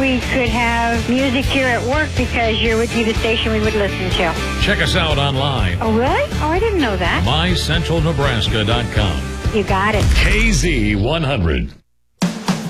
we could have music here at work because you would be the station we would listen to. Check us out online. Oh, really? Oh, I didn't know that. MyCentralNebraska.com. You got it. KZ100.